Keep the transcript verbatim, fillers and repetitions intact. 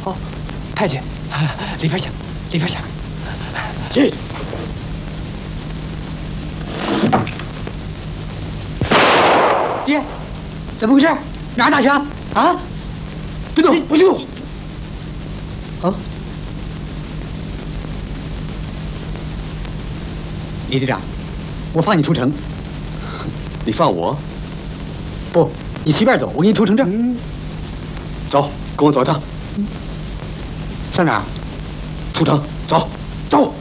哦，太监，里边请，里边请。 进。 爹，怎么回事？哪儿打枪？啊？ 别动，不许动！ 哦。李队长，我放你出城。 你放我？ 不，你随便走，我给你出城证。 嗯、走，跟我走一趟。 上哪儿？ 出城，走，走。